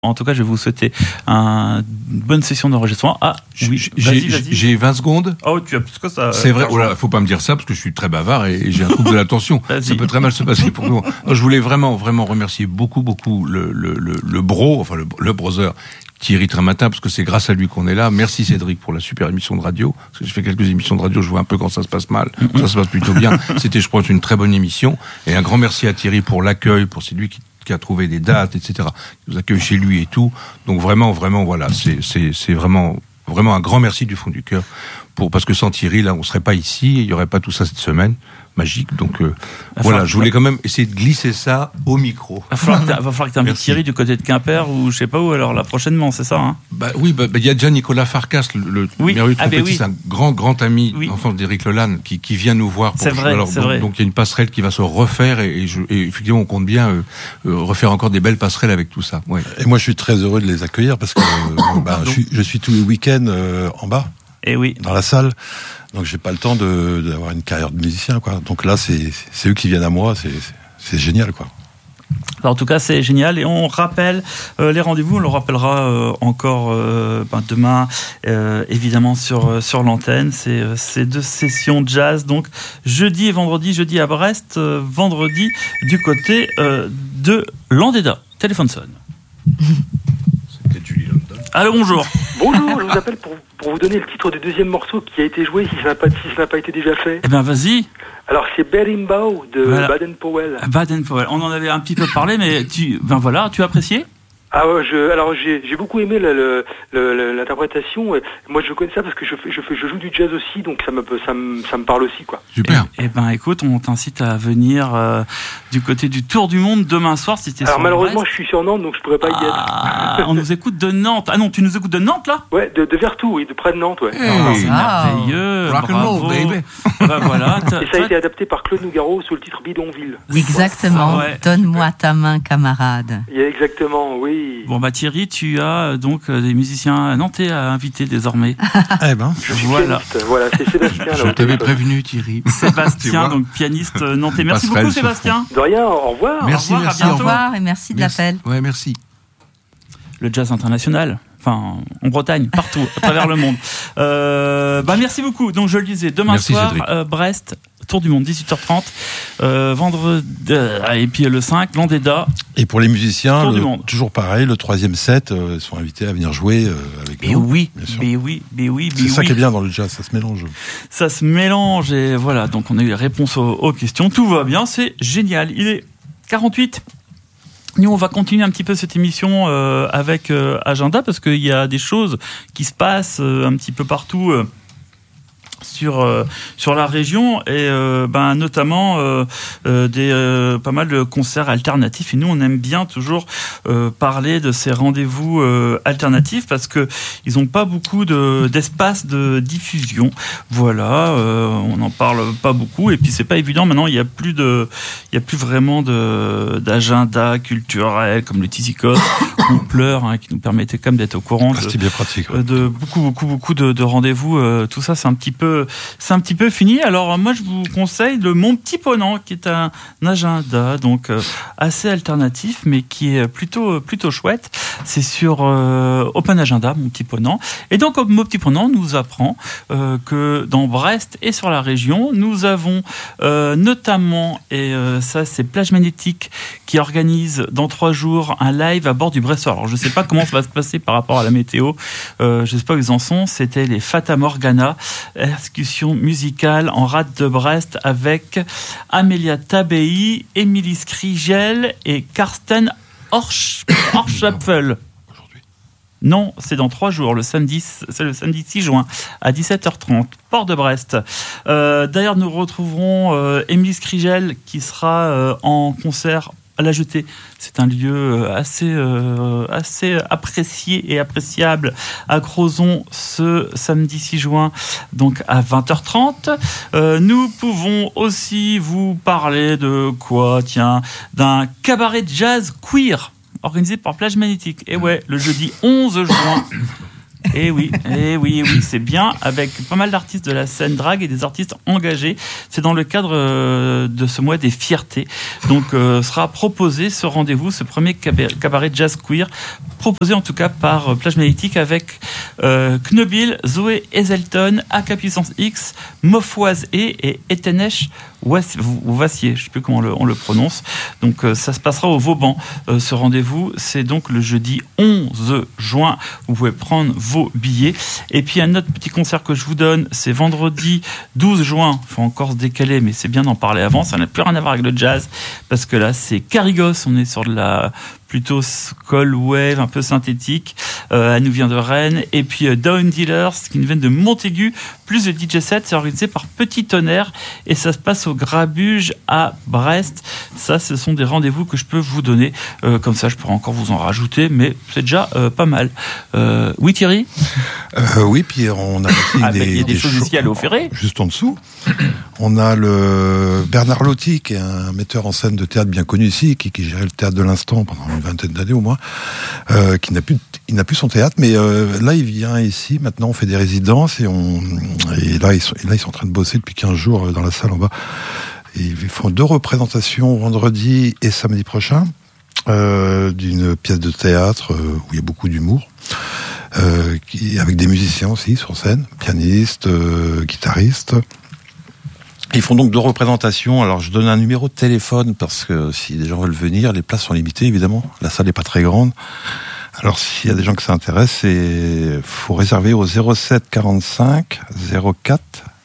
En tout cas, je vais vous souhaiter une bonne session d'enregistrement. Ah, oui, vas-y. J'ai 20 secondes. Oh, tu as plus que ça. C'est vrai, faut pas me dire ça parce que je suis très bavard et j'ai un trouble de l'attention. Ça peut très mal se passer pour nous. Non, je voulais vraiment remercier beaucoup le brother Thierry Trematin, parce que c'est grâce à lui qu'on est là. Merci Cédric pour la super émission de radio. Parce que je fais quelques émissions de radio, je vois un peu quand ça se passe mal, quand ça se passe plutôt bien. C'était, je pense, une très bonne émission. Et un grand merci à Thierry pour l'accueil, pour c'est lui qui a trouvé des dates, etc. Qui nous accueille chez lui et tout. Donc vraiment, voilà, c'est vraiment un grand merci du fond du cœur. Parce que sans Thierry, là, on serait pas ici, il y aurait pas tout ça cette semaine. Magique, donc voilà, je voulais quand même essayer de glisser ça au micro. Va falloir que tu invites Thierry du côté de Quimper ou je sais pas où, alors là prochainement, c'est ça hein? Oui, il y a déjà Nicolas Farkas, le merveilleux trompettiste, un grand ami d'enfance d'Éric Lelanne qui vient nous voir. C'est vrai. Donc il y a une passerelle qui va se refaire et effectivement on compte bien refaire encore des belles passerelles avec tout ça. Ouais. Et moi je suis très heureux de les accueillir parce que je suis tous les week-ends en bas, dans la salle. Donc j'ai pas le temps d'avoir une carrière de musicien, quoi. Donc là c'est eux qui viennent à moi, c'est génial, quoi. En tout cas, c'est génial et on rappelle les rendez-vous. On le rappellera encore demain, évidemment sur l'antenne. C'est 2 sessions jazz, donc jeudi et vendredi. Jeudi à Brest, vendredi du côté de Landéda. Téléphone sonne. C'était Julie London. Allô, bonjour. Bonjour, je vous appelle pour vous donner le titre du deuxième morceau qui a été joué, si ça n'a pas été déjà fait. Eh bien, vas-y. Alors, c'est Berimbau de Baden-Powell. Baden-Powell. On en avait un petit peu parlé, mais tu as apprécié ? Ah ouais, j'ai beaucoup aimé l'interprétation. Moi, je connais ça parce que je joue du jazz aussi, donc ça me parle aussi, quoi. Super. Eh ben, écoute, on t'incite à venir du côté du Tour du Monde demain soir si t'es sur Brest. Alors malheureusement, je suis sur Nantes, donc je pourrais pas y être. On nous écoute de Nantes. Ah non, tu nous écoutes de Nantes là ? Ouais, de Vertou, oui, de près de Nantes, ouais. C'est merveilleux. Rock and roll, baby. Voilà. Et ça a été adapté par Claude Nougaro sous le titre Bidonville. Exactement. Ouais. Donne-moi ta main, camarade. Exactement, oui. Bon Thierry, tu as donc des musiciens nantais à inviter désormais. Eh ben, Voilà, c'est Sébastien. Je t'avais prévenu, Thierry. Sébastien, donc pianiste nantais. Merci beaucoup Sébastien. De rien, au revoir. Merci, au revoir, à bientôt. Au revoir et merci de l'appel. Ouais, merci. Le jazz international. Enfin, en Bretagne, partout, à travers le monde. Merci beaucoup. Donc, je le disais, demain soir, Brest, Tour du Monde, 18h30. Vendredi, et puis le 5, Landéda. Et pour les musiciens, Tour du Monde. toujours pareil, le 3e set, sont invités à venir jouer avec nous. Oui. C'est ça qui est bien dans le jazz, ça se mélange. Ça se mélange et voilà. Donc, on a eu les réponses aux questions. Tout va bien, c'est génial. Il est 48. Nous, on va continuer un petit peu cette émission avec Agenda parce qu'il y a des choses qui se passent un petit peu partout sur la région et notamment pas mal de concerts alternatifs. Et nous, on aime bien toujours parler de ces rendez-vous alternatifs parce que ils n'ont pas beaucoup d'espace de diffusion. Voilà, on n'en parle pas beaucoup et puis c'est pas évident. Maintenant, il y a plus vraiment d'agenda culturel comme le Tizikos on pleure, qui nous permettait quand même d'être au courant bien pratique, ouais. de beaucoup de rendez-vous. Tout ça, c'est un petit peu fini. Alors moi, je vous conseille le Mon Petit Ponant, qui est un agenda donc assez alternatif, mais qui est plutôt chouette. C'est sur Open Agenda, Mon Petit Ponant. Et donc, Mon Petit Ponant nous apprend que dans Brest et sur la région, nous avons notamment, et ça c'est Plage Magnétique qui organise dans 3 jours un live à bord du Bressoir. Alors je ne sais pas comment ça va se passer par rapport à la météo. Je ne sais pas où ils en sont. C'était les Fata Morgana, excursion musicale en rade de Brest avec Amélia Tabei, Émilie Skrigel et Karsten Horschapfel. Non, c'est dans 3 jours, c'est le samedi 6 juin à 17h30, Port de Brest. D'ailleurs, nous retrouverons Émilie Skrigel qui sera en concert à la Jetée. C'est un lieu assez apprécié et appréciable à Crozon ce samedi 6 juin, donc à 20h30. Nous pouvons aussi vous parler de quoi ? Tiens, d'un cabaret de jazz queer organisé par Plage Magnétique. Et ouais, le jeudi 11 juin. Et oui, c'est bien, avec pas mal d'artistes de la scène drague et des artistes engagés. C'est dans le cadre de ce mois des fiertés. Donc sera proposé ce rendez-vous, ce premier cabaret jazz queer, proposé en tout cas par Plage Magnétique avec Knobil, Zoé Ezelton, AK Puissance X, Mofoise et Etenesh Vassier, je ne sais plus comment on le prononce. Donc ça se passera au Vauban. Ce rendez-vous, c'est donc le jeudi 11 juin. Vous pouvez prendre vos billets. Et puis un autre petit concert que je vous donne, c'est vendredi 12 juin. Il faut encore se décaler, mais c'est bien d'en parler avant. Ça n'a plus rien à voir avec le jazz, parce que là, c'est Carigos. On est sur de la plutôt cold wave, un peu synthétique. Elle nous vient de Rennes. Et puis Down Dealers, qui nous vient de Montaigu, plus de DJ set. C'est organisé par Petit Tonnerre et ça se passe au Grabuge à Brest. Ça, ce sont des rendez-vous que je peux vous donner. Comme ça, je pourrais encore vous en rajouter, mais c'est déjà pas mal. Oui, Thierry ? Oui, puis on a aussi il y a des choses ici à Léo-Ferré. Juste en dessous. On a le Bernard Lotti, qui est un metteur en scène de théâtre bien connu ici, qui gérait le théâtre de l'Instant pendant une vingtaine d'années au moins, qui n'a plus son théâtre, mais là il vient ici, maintenant on fait des résidences et là ils sont en train de bosser depuis 15 jours dans la salle en bas. Et ils font 2 représentations vendredi et samedi prochain d'une pièce de théâtre où il y a beaucoup d'humour, avec des musiciens aussi sur scène, pianistes, guitaristes. Ils font donc 2 représentations. Alors je donne un numéro de téléphone parce que si des gens veulent venir, les places sont limitées évidemment. La salle n'est pas très grande. Alors s'il y a des gens que ça intéresse, il faut réserver au 07 45 04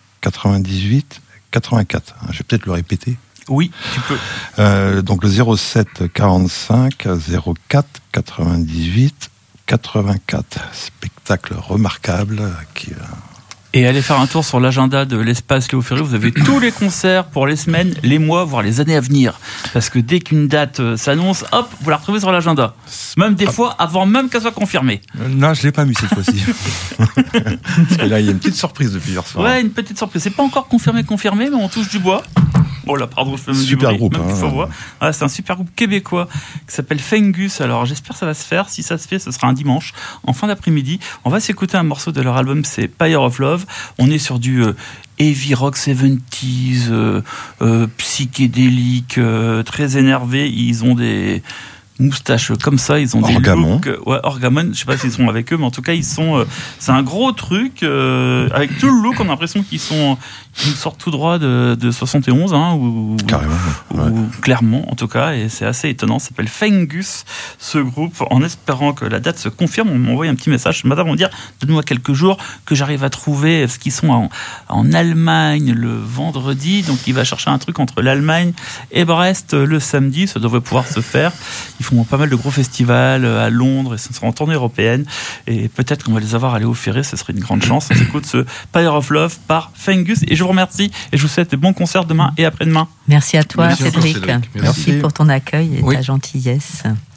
98 84. Je vais peut-être le répéter. Oui, tu peux. Donc le 07 45 04 98 84. Spectacle remarquable qui... Et allez faire un tour sur l'agenda de l'espace Léo-Ferré. Vous avez tous les concerts pour les semaines, les mois, voire les années à venir. Parce que dès qu'une date s'annonce, hop, vous la retrouvez sur l'agenda. Même des fois, avant même qu'elle soit confirmée. Non, je ne l'ai pas mis cette fois-ci. Parce que là, il y a une petite surprise depuis hier soir. Ouais, une petite surprise. C'est pas encore confirmé, mais on touche du bois. Oh là, pardon, je fais même super du bruit, groupe, même plus fort voix. Ah, c'est un super groupe québécois qui s'appelle Fengus. Alors, j'espère que ça va se faire. Si ça se fait, ce sera un dimanche, en fin d'après-midi. On va s'écouter un morceau de leur album, c'est Pyre of Love. On est sur du heavy rock 70s, psychédélique, très énervé. Ils ont des moustaches comme ça, ils ont Orgamon. des looks. Ouais, Orgamon, je sais pas s'ils sont avec eux, mais en tout cas, ils sont. C'est un gros truc avec tout le look. On a l'impression qu'ils sortent tout droit de 71, ou carrément, ouais. Ou clairement, en tout cas, et c'est assez étonnant. Ça s'appelle Fengus, ce groupe. En espérant que la date se confirme, on m'envoie un petit message ce matin pour me dire donne-moi quelques jours que j'arrive à trouver ce qu'ils sont en Allemagne le vendredi. Donc, il va chercher un truc entre l'Allemagne et Brest le samedi. Ça devrait pouvoir se faire. Ils font pas mal de gros festivals à Londres et ce sera en tournée européenne. Et peut-être qu'on va les avoir à Léo-Ferré, ce serait une grande chance. On écoute ce Pyre of Love par Fengus. Et je vous remercie et je vous souhaite de bons concerts demain et après-demain. Merci à toi, Merci Cédric. Merci pour ton accueil et ta gentillesse.